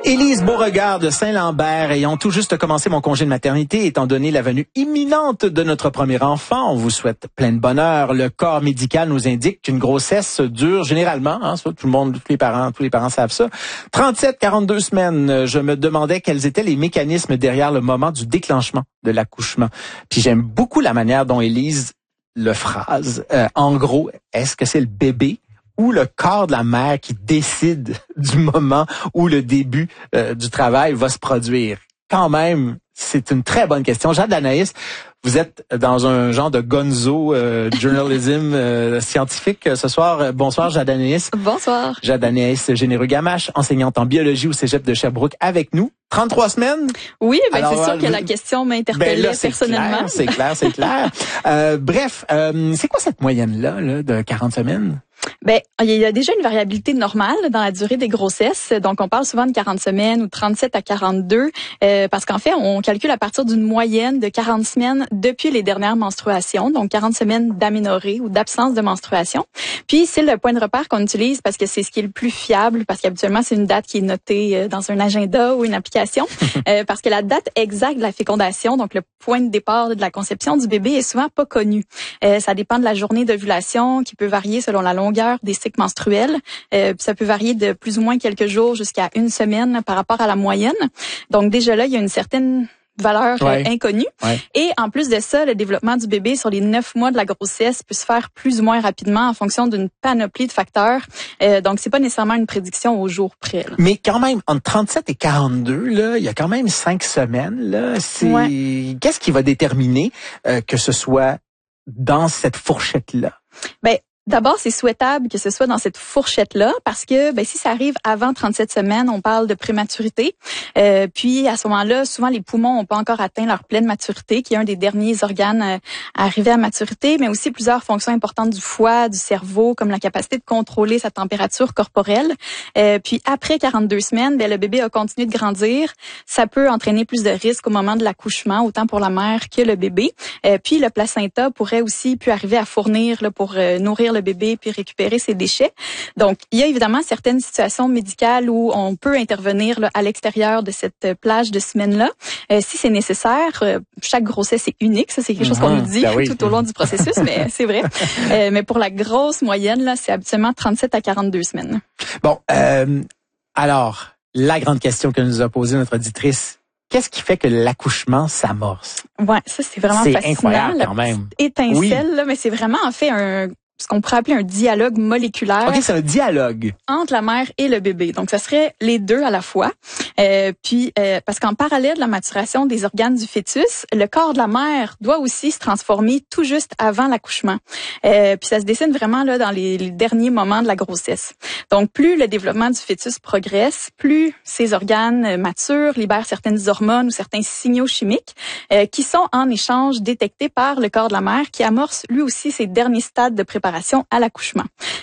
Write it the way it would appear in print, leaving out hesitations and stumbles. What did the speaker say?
Élise Beauregard de Saint-Lambert, ayant tout juste commencé mon congé de maternité, étant donné la venue imminente de notre premier enfant, on vous souhaite plein de bonheur. Le corps médical nous indique qu'une grossesse dure généralement, ça, tous les parents savent ça, 37-42 semaines. Je me demandais quels étaient les mécanismes derrière le moment du déclenchement de l'accouchement. Puis j'aime beaucoup la manière dont Élise le phrase. En gros, est-ce que c'est le bébé ou le corps de la mère qui décide du moment où le début du travail va se produire? Quand même, c'est une très bonne question. Jade Anaïs, vous êtes dans un genre de gonzo journalism scientifique ce soir. Bonsoir, Jade Anaïs. Bonsoir. Jade Anaïs Généreux-Gamache, enseignante en biologie au Cégep de Sherbrooke avec nous. 33 semaines? Oui, c'est sûr que la question m'interpellait personnellement. C'est clair. Bref, c'est quoi cette moyenne-là de 40 semaines? Il y a déjà une variabilité normale dans la durée des grossesses. Donc, on parle souvent de 40 semaines ou 37 à 42 parce qu'en fait, on calcule à partir d'une moyenne de 40 semaines depuis les dernières menstruations. Donc, 40 semaines d'aménorrhée ou d'absence de menstruation. Puis, c'est le point de repère qu'on utilise parce que c'est ce qui est le plus fiable parce qu'habituellement, c'est une date qui est notée dans un agenda ou une application parce que la date exacte de la fécondation, donc le point de départ de la conception du bébé est souvent pas connue. Ça dépend de la journée d'ovulation qui peut varier selon la longueur des cycles menstruels. Ça peut varier de plus ou moins quelques jours jusqu'à une semaine par rapport à la moyenne. Donc déjà là, il y a une certaine valeur inconnue. Ouais. Et en plus de ça, le développement du bébé sur les 9 mois de la grossesse peut se faire plus ou moins rapidement en fonction d'une panoplie de facteurs. Donc c'est pas nécessairement une prédiction au jour près. Là. Mais quand même, entre 37 et 42, là, il y a quand même 5 semaines. Là, Qu'est-ce qui va déterminer que ce soit dans cette fourchette-là? D'abord, c'est souhaitable que ce soit dans cette fourchette-là parce que si ça arrive avant 37 semaines, on parle de prématurité. Puis à ce moment-là, souvent les poumons n'ont pas encore atteint leur pleine maturité, qui est un des derniers organes à arriver à maturité, mais aussi plusieurs fonctions importantes du foie, du cerveau, comme la capacité de contrôler sa température corporelle. Puis après 42 semaines, le bébé a continué de grandir. Ça peut entraîner plus de risques au moment de l'accouchement, autant pour la mère que le bébé. Puis le placenta pourrait aussi arriver à fournir pour nourrir le bébé puis récupérer ses déchets. Donc, il y a évidemment certaines situations médicales où on peut intervenir à l'extérieur de cette plage de semaines-là. Si c'est nécessaire, chaque grossesse est unique. Ça, c'est quelque chose qu'on nous dit tout au long du processus, mais c'est vrai. Mais pour la grosse moyenne, là, c'est habituellement 37 à 42 semaines. Bon, alors, la grande question que nous a posée notre auditrice, qu'est-ce qui fait que l'accouchement s'amorce? Ouais, ça, c'est vraiment fascinant. C'est incroyable quand même. Étincelle, là, mais c'est vraiment en fait ce qu'on pourrait appeler un dialogue moléculaire. OK, c'est un dialogue. Entre la mère et le bébé. Donc, ça serait les deux à la fois. Parce qu'en parallèle de la maturation des organes du fœtus, le corps de la mère doit aussi se transformer tout juste avant l'accouchement. Puis ça se dessine vraiment là dans les derniers moments de la grossesse. Donc, plus le développement du fœtus progresse, plus ces organes maturent, libèrent certaines hormones ou certains signaux chimiques qui sont en échange détectés par le corps de la mère qui amorce lui aussi ses derniers stades de préparation à l'accouchement.